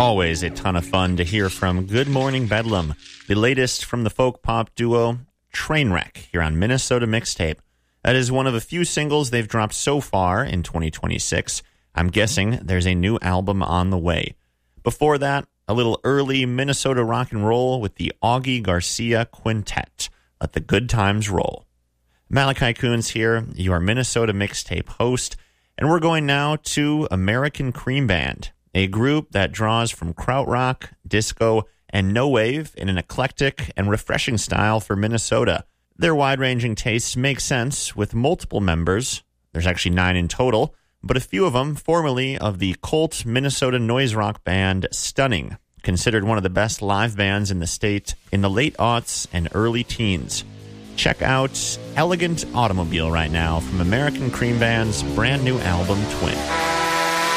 Always a ton of fun to hear from Good Morning Bedlam, the latest from the folk pop duo Trainwreck here on Minnesota Mixtape. That is one of a few singles they've dropped so far in 2026. I'm guessing there's a new album on the way. Before that, a little early Minnesota rock and roll with the Augie Garcia Quintet. Let the good times roll. Malachi Coons here, your Minnesota Mixtape host, and we're going now to American Cream Band, a group that draws from krautrock, disco, and no wave in an eclectic and refreshing style for Minnesota. Their wide-ranging tastes make sense with multiple members. There's actually 9 in total, but a few of them formerly of the cult Minnesota noise rock band Stunning, considered one of the best live bands in the state in the late aughts and early teens. Check out Elegant Automobile right now from American Cream Band's brand new album, Twin.